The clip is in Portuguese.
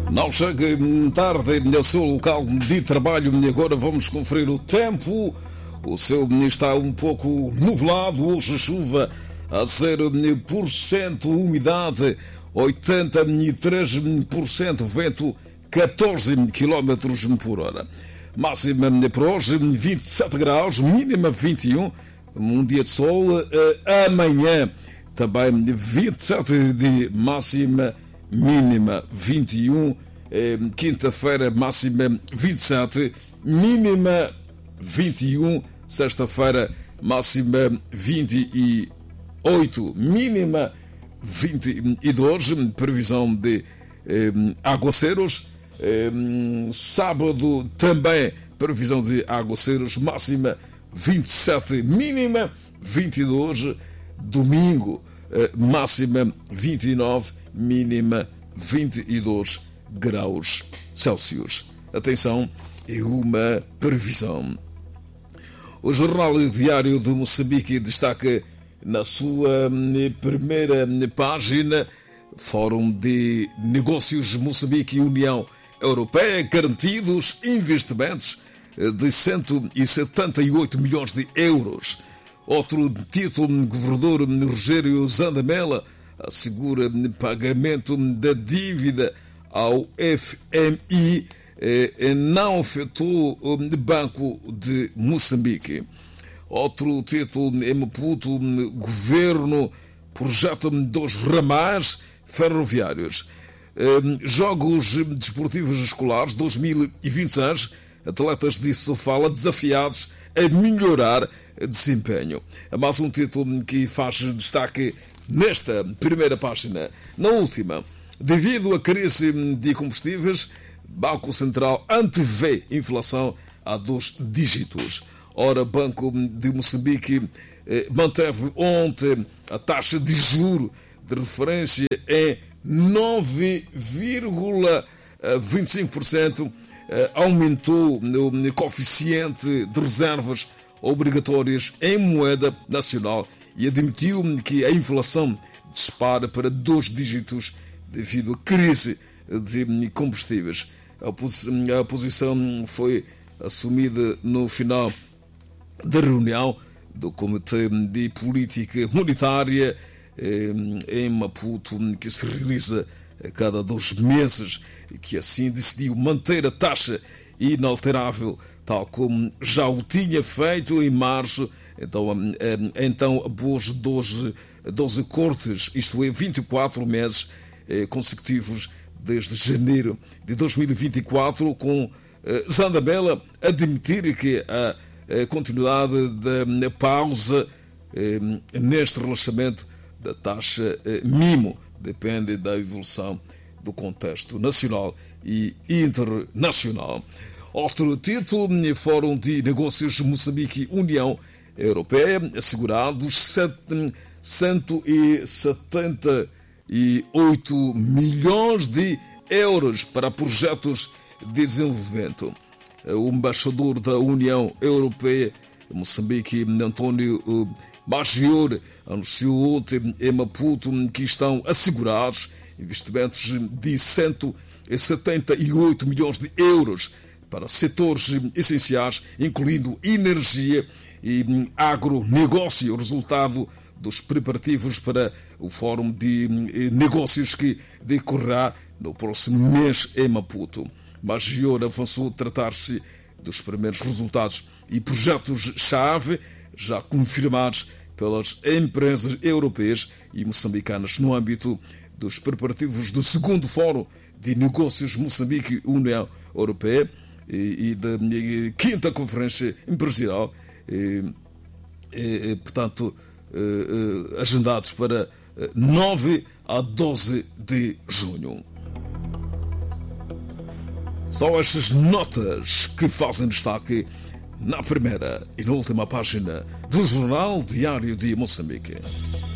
Não chega tarde no seu local de trabalho e agora vamos conferir o tempo. O céu está um pouco nublado, hoje chuva a 0%, umidade 83%, vento 14 km por hora. Máxima para hoje 27 graus, mínima 21, um dia de sol. Amanhã também 27 de máxima, mínima 21. Quinta-feira máxima 27, mínima 21. Sexta-feira máxima 28, mínima 22. Previsão de aguaceiros. Sábado também previsão de aguaceiros, máxima 27, mínima 22. Domingo máxima 29, mínima 22 graus Celsius. Atenção, é uma previsão. O Jornal Diário de Moçambique destaca na sua primeira página: Fórum de Negócios Moçambique e União Europeia garantidos investimentos de 178 milhões de euros. Outro título: governador Rogério Zandamela assegura pagamento da dívida ao FMI não afetou o Banco de Moçambique. Outro título em Maputo: governo projeta 2 ramais ferroviários. Jogos Desportivos Escolares 2026, atletas de Sofala desafiados a melhorar desempenho. É mais um título que faz destaque nesta primeira página. Na última: devido à crise de combustíveis, Banco Central antevê inflação a 2 dígitos. Ora, Banco de Moçambique manteve ontem a taxa de juro de referência em 9,25%, aumentou o coeficiente de reservas obrigatórias em moeda nacional e admitiu que a inflação dispara para 2 dígitos devido à crise de combustíveis. A posição foi assumida no final da reunião do Comitê de Política Monetária em Maputo, que se realiza a cada 2 meses, e que assim decidiu manter a taxa inalterável, tal como já o tinha feito em março. Então após 12 cortes, isto é, 24 meses consecutivos desde janeiro de 2024, com Zandamela admitir que a continuidade da pausa neste relaxamento da taxa mínimo depende da evolução do contexto nacional e internacional. Outro título: Fórum de Negócios Moçambique União Europeia, assegurados 178 milhões de euros para projetos de desenvolvimento. O embaixador da União Europeia em Moçambique, António Maggiore, anunciou ontem em Maputo que estão assegurados investimentos de 178 milhões de euros para setores essenciais, incluindo energia e agronegócio, resultado dos preparativos para o Fórum de Negócios que decorrerá no próximo mês em Maputo. Maggiore avançou a tratar-se dos primeiros resultados e projetos-chave já confirmados pelas empresas europeias e moçambicanas no âmbito dos preparativos do 2º Fórum de Negócios Moçambique-União Europeia e da 5ª Conferência Empresarial, portanto, agendados para 9 a 12 de junho. São estas notas que fazem destaque na primeira e na última página do Jornal Diário de Moçambique.